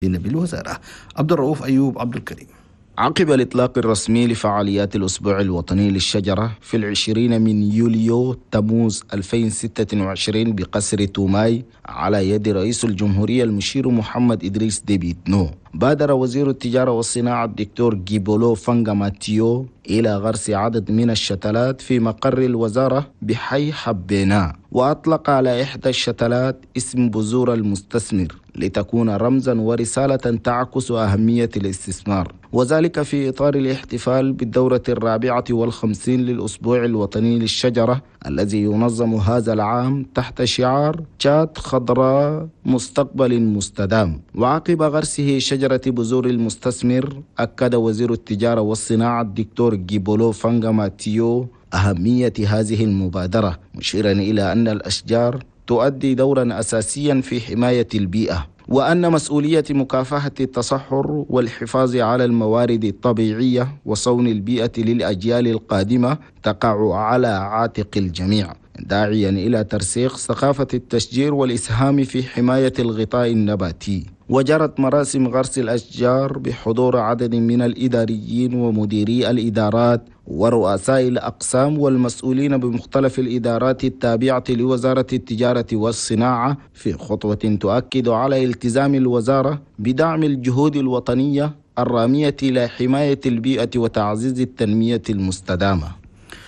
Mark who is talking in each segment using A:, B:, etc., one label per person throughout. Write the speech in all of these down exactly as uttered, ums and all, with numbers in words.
A: بالوزارة. عبد الرؤوف أيوب عبد الكريم.
B: عقب الإطلاق الرسمي لفعاليات الأسبوع الوطني للشجرة في العشرين من يوليو تموز ألفين وستة وعشرين بقصر توماي على يد رئيس الجمهورية المشير محمد إدريس ديبي إتنو، بادر وزير التجارة والصناعة الدكتور جيبولو فانغا ماتيو إلى غرس عدد من الشتلات في مقر الوزارة بحي حبينا، وأطلق على إحدى الشتلات اسم بذور المستثمر لتكون رمزا ورسالة تعكس أهمية الاستثمار، وذلك في إطار الاحتفال بالدورة الرابعة والخمسين للأسبوع الوطني للشجرة الذي ينظم هذا العام تحت شعار تشاد خضراء مستقبل مستدام. وعقب غرسه شجرة بذور المستثمر، أكد وزير التجارة والصناعة الدكتور جيبولو فانغا ماتيو أهمية هذه المبادرة، مشيرا إلى أن الأشجار تؤدي دورا أساسيا في حماية البيئة، وأن مسؤولية مكافحة التصحر والحفاظ على الموارد الطبيعية وصون البيئة للأجيال القادمة تقع على عاتق الجميع، داعيا إلى ترسيخ ثقافة التشجير والإسهام في حماية الغطاء النباتي. وجرت مراسم غرس الأشجار بحضور عدد من الإداريين ومديري الإدارات ورؤساء الأقسام والمسؤولين بمختلف الإدارات التابعة لوزارة التجارة والصناعة، في خطوة تؤكد على التزام الوزارة بدعم الجهود الوطنية الرامية إلى حماية البيئة وتعزيز التنمية المستدامة.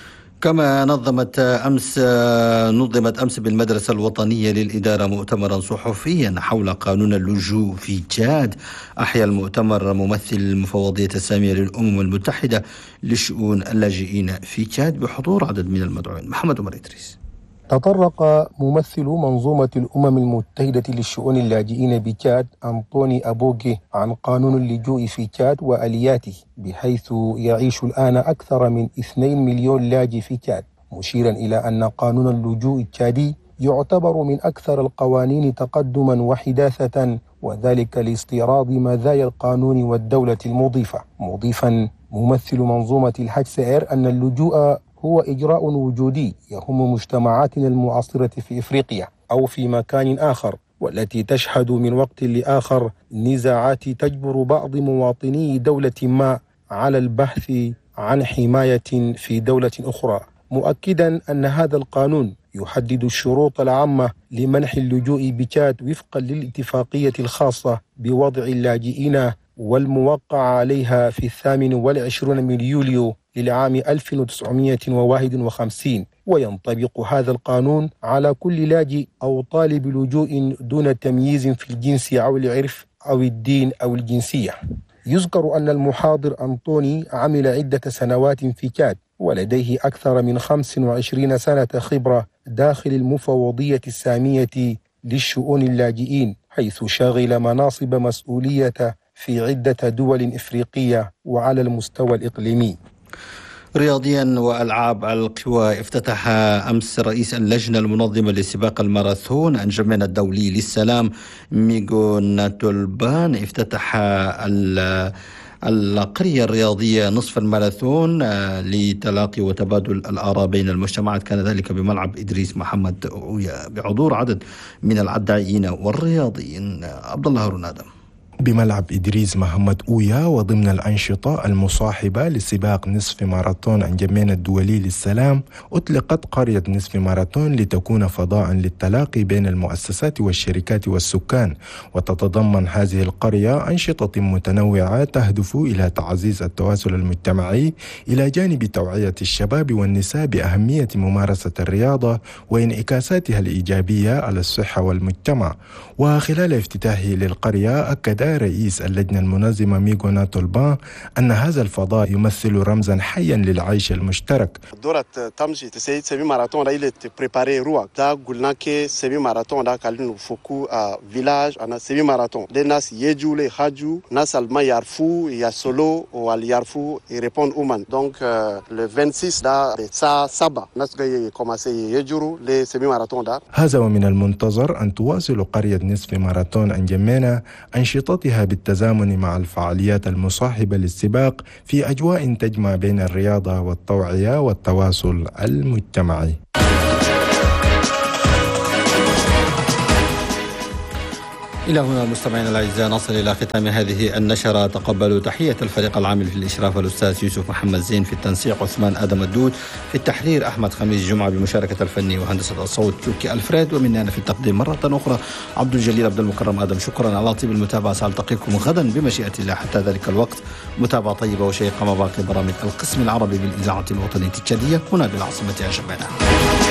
A: كما نظمت أمس نظمت أمس بالمدرسة الوطنية للإدارة مؤتمرا صحفيا حول قانون اللجوء في تشاد. أحيا المؤتمر ممثل المفوضية السامية للأمم المتحدة لشؤون اللاجئين في تشاد بحضور عدد من المدعوين. محمد عمر إدريس.
C: تطرق ممثل منظومة الأمم المتحدة للشؤون اللاجئين بتشاد أنطوني أبوغي عن قانون اللجوء في تشاد وآلياته، بحيث يعيش الآن أكثر من اثنين مليون لاجئ في تشاد، مشيرا إلى أن قانون اللجوء التشادي يعتبر من أكثر القوانين تقدما وحداثة، وذلك لاستيراد مزايا القانون والدولة المضيفة. مضيفا ممثل منظومة الحج سائر أن اللجوء هو إجراء وجودي يهم مجتمعاتنا المعاصرة في إفريقيا أو في مكان آخر، والتي تشهد من وقت لآخر نزاعات تجبر بعض مواطني دولة ما على البحث عن حماية في دولة أخرى، مؤكدا أن هذا القانون يحدد الشروط العامة لمنح اللجوء بتشاد وفقا للاتفاقية الخاصة بوضع اللاجئين والموقع عليها في الثامن والعشرون من يوليو للعام ألف وتسعمائة وواحد وخمسين، وينطبق هذا القانون على كل لاجئ أو طالب لجوء دون تمييز في الجنس أو العرف أو الدين أو الجنسية. يذكر أن المحاضر أنطوني عمل عدة سنوات في تشاد ولديه أكثر من خمس وعشرين سنة خبرة داخل المفوضية السامية للشؤون اللاجئين، حيث شغل مناصب مسؤولية في عدة دول إفريقية وعلى المستوى الإقليمي.
A: رياضيا وألعاب القوى، افتتح أمس رئيس اللجنة المنظمة لسباق الماراثون الجمعية الدولي للسلام ميغو ناتولبان افتتح القرية الرياضية نصف الماراثون لتلاقي وتبادل الآراء بين المجتمعات، كان ذلك بملعب إدريس محمد أويا بحضور عدد من العدائيين والرياضيين. عبد الله هارون آدم.
D: بملعب إدريس محمد أويا وضمن الأنشطة المصاحبة لسباق نصف ماراثون الجمعية الدولي للسلام، أطلقت قرية نصف ماراثون لتكون فضاء للتلاقي بين المؤسسات والشركات والسكان، وتتضمن هذه القرية أنشطة متنوعة تهدف إلى تعزيز التواصل المجتمعي إلى جانب توعية الشباب والنساء بأهمية ممارسة الرياضة وانعكاساتها الإيجابية على الصحة والمجتمع. وخلال افتتاحه للقرية أكد رئيس اللجنة المنظمة ميغو ناتولبان أن هذا الفضاء يمثل رمزا حيا للعيش المشترك.
E: دورة تمشي تسيد سيمي ماراثون رايلة بريباري روا دا قلنا كي سيمي ماراثون دا كالين فوكو فيلاج أنا سيمي ماراثون دي ناس يجوا لي خاجوا ناس الما يعرفوا يا سولو وال يعرفوا يريبون أومان دونك le vingt-six دا سا سبا ناس جاي كوماسي يجروا لي سيمي ماراثون دا.
D: هذا ومن المنتظر أن تواصل قرية نصف ماراثون أنجمينا أنشطتها بالتزامن مع الفعاليات المصاحبة للسباق في أجواء تجمع بين الرياضة والتوعية والتواصل المجتمعي.
A: إلى هنا مستمعينا الأعزاء نصل إلى ختام هذه النشرة. تقبلوا تحية الفريق العامل في الإشراف الأستاذ يوسف محمد زين، في التنسيق عثمان آدم الدود، في التحرير أحمد خميس جمعة بمشاركة الفني وهندسة الصوت تركي ألفريد، ومني أنا في التقديم مرة أخرى عبد الجليل عبد المكرم آدم. شكرا على طيب المتابعة، سألتقيكم غدا بمشيئة الله. حتى ذلك الوقت متابعة طيبة وشيقة مع باقي برامج القسم العربي بالإذاعة الوطنية التشادية هنا بالعاصمة أجمعنا.